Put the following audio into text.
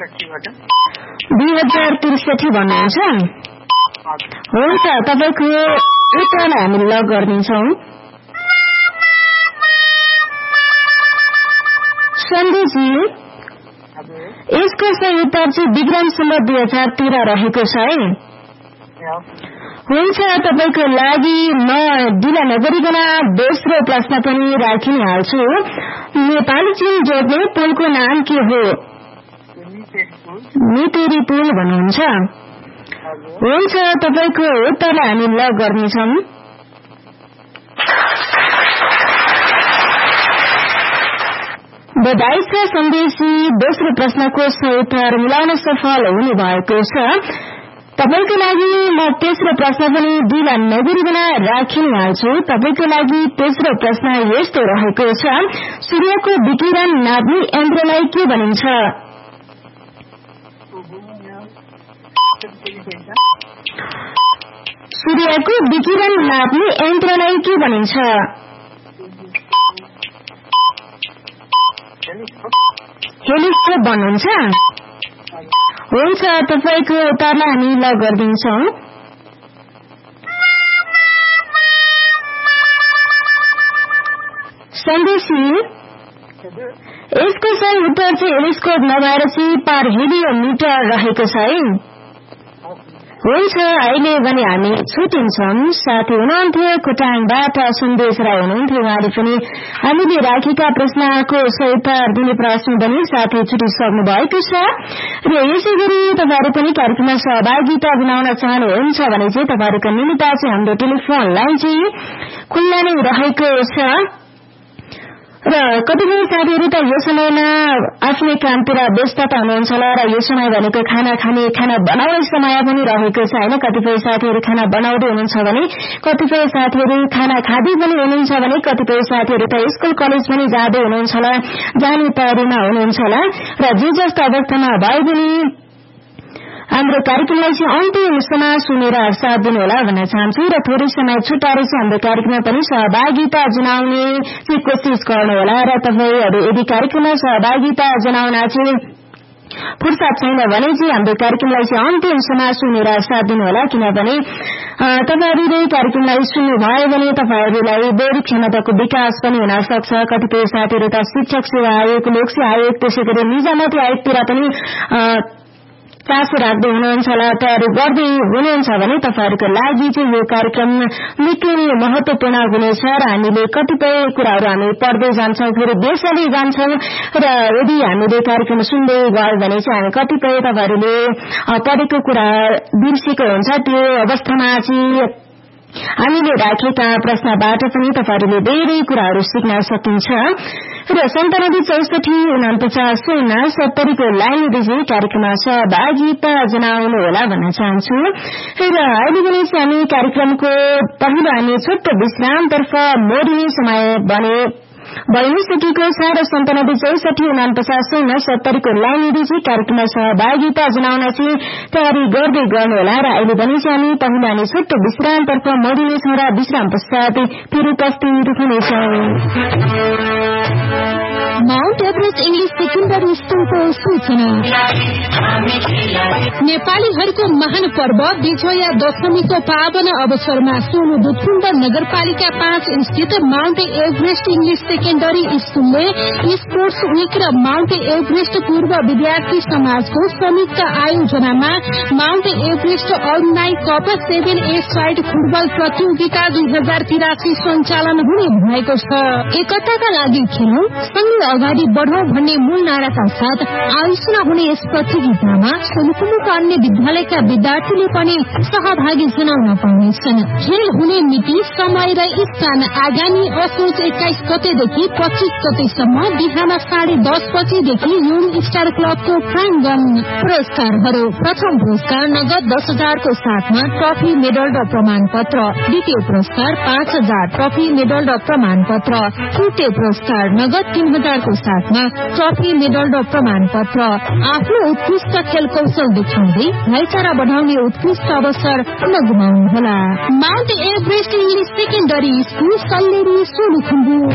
2063 भन्नुहुन्छ। हुन्छ, तपाईको उत्तरलाई हामी लक गरिदिन्छौँ। सन्देशजी, यसको सही उत्तर चाहिँ विक्रम सम्वत 2013 रहेको छ है। हुन्छ, तपाईको लागि म ढिला नगरिकन दोस्रो प्रश्न पनि राखिहाल्छु। नेपाली चीन जोड्ने पुलको नाम के हो? मितेरी पुल भन्नुहुन्छ। हुन्छ, तपाईको उत्तरलाई हामी लक गर्नेछौँ। बधाई छ सन्देशी, दोस्रो प्रश्नको सही उत्तर मिलाउन सफल हुनु भएको छ। तपाईको लागि म तेस्रो प्रश्न पनि ढिला नगरिकन राखिहाल्छु। तपाईको लागि तेस्रो प्रश्न यस्तो रहेको छ, सूर्यको विकिरण नाप्ने यन्त्रलाई के भनिन्छ? सूर्यको विकिरण नाप्ने यन्त्रलाई के भनिन्छ? हेलिस्कोप भन्नुहुन्छ। हुन्छ, तपाईको उत्तरलाई हामी लक गरिदिन्छौँ। सन्देशी, यसको सही उत्तर चाहिँ हेलिस्कोप नभएर चाहिँ पर हेलियोमिटर रहेको छ है। हुन्छ, अहिले भने हामी छुटिन्छौँ। साथी हुनुहुन्थ्यो खोटाङबाट सन्देश राई हुनुहुन्थ्यो, उहाँले पनि हामीले राखेका प्रश्नको सही उत्तर दिने प्रश्न पनि साथी छुटिसक्नु भएको छ। र यसै गरी तपाईहरु पनि कार्यक्रममा सहभागिता जनाउन चाहनुहुन्छ भने चाहिँ तपाईहरुको निमित्त चाहिँ हाम्रो टेलिफोन लाइन चाहिँ खुल्ला नै रहेको छ। र कतिपय साथीहरु त यो समयमा आफ्नै कामतिर व्यस्तता हुनुहुन्छ होला, र यो समय भनेको खाना खाने, खाना बनाउने समय पनि रहेको छ हैन। कतिपय साथीहरु खाना बनाउँदै हुनुहुन्छ भने, कतिपय साथीहरु खाना खाँदै पनि हुनुहुन्छ भने, कतिपय साथीहरु त स्कुल कलेज पनि जाँदै हुनुहुन्छ होला, जाने तयारीमा हुनुहुन्छ होला। र जे जस्तो अवस्थामा भए पनि हाम्रो कार्यक्रमलाई चाहिँ अन्तिमसम्म सुनेर साथ दिनुहोला भन्न चाहन्छु। र थोरै समय छुटाएर चाहिँ हाम्रो कार्यक्रममा पनि सहभागिता जनाउने चाहिँ कोसिस गर्नुहोला। र तपाईहरु यदि कार्यक्रममा सहभागिता जनाउन चाहिँ फुर्सद छैन भने चाहिँ हाम्रो कार्यक्रमलाई चाहिँ अन्तिमसम्म सुनेर साथ दिनुहोला। किनभने तपाईहरुले कार्यक्रमलाई सुन्नु भयो भने तपाईहरुलाई बौद्धिक क्षमताको विकास पनि हुन सक्छ। कतिपय साथीहरु त शिक्षक सेवा आयोग, लोक सेवा आयोग, त्यसैगरी निजामती आयोगतिर पनि चासो राख्दै हुनुहुन्छ होला, तयारी गर्दै हुनुहुन्छ भने तपाईहरुको लागि चाहिँ यो कार्यक्रम निकै नै महत्वपूर्ण हुनेछ। र हामीले कतिपय कुराहरु हामी पढ्दै जान्छौं, फेरि बिर्सदै जान्छौं। र यदि हामीले कार्यक्रम सुन्दै गयो भने चाहिँ हामी कतिपय तपाईहरुले पढेको कुरा बिर्सेको हुन्छ। त्यो अवस्थामा चाहिँ हामीले राखेका प्रश्नबाट पनि तपाईहरुले धेरै कुराहरु सिक्न सकिन्छ। र 97644970 को लाइन दिँदै कार्यक्रममा सहभागिता जनाउनु होला भन्न चाहन्छु। र अहिले पनि हामी कार्यक्रमको पहिलो हामी छोटो विश्रामतर्फ मोडिने समय भइसकेको छ। र 97644970 को लाइन दिँदै कार्यक्रममा सहभागिता जनाउन चाहिँ तयारी गर्दै गर्नुहोला। र अहिले पनि हामी पहिलो हामी छोटो विश्रामतर्फ मोडिनेछौँ र विश्राम पश्चात फेरि उपस्थित हुनेछौँ। माउन्ट एभरेस्ट इंग्लिश सेकेन्डरी स्कूलको सूचना। नेपालीहरूको महान पर्व विजया दशमीको पावन अवसरमा सोलुबुटकुण्ड नगरपालिका 5 स्थित Mount Everest English secondary स्कूलले sports week र माउन्ट एभरेस्ट पूर्व विद्यार्थी समाजको संयुक्त आयोजनामा Mount Everest अलुम्नाइ cup 7A side football प्रतियोगिता 2083 सञ्चालन हुने भएको छ। एकताका लागि खेलौं, सँगै अगाडि बढ़ौं भन्ने मूल नाराका साथ आयोजना हुने यस प्रतियोगितामा सोलुखुम्बुका अन्य विद्यालयका विद्यार्थीले पनि सहभागी जनाउन पाउनेछन्। खेल हुने मिति, समय र स्थान आगामी असोज 21 गतेदेखि 25 गतेसम्म बिहान 10:30 बजेदेखि युङ स्टार क्लबको प्राङ्गण। पुरस्कारहरू: प्रथम पुरस्कार नगद 10,000 को साथमा ट्रफी, मेडल र प्रमाण पत्र। द्वितीय पुरस्कार 5,000 ट्रफी, मेडल र प्रमाण पत्र। तृतीय पुरस्कार नगद 3,000 को साथमा ट्रफी, मेडल र प्रमाण पत्र। आफ्नो उत्कृष्ट खेल कौशल देखाउँदै भाइचारा बढ़ाउने उत्कृष्ट अवसर नगुमाउनुहोला। Mount Everest English secondary school, Salleri, Solukhumbu.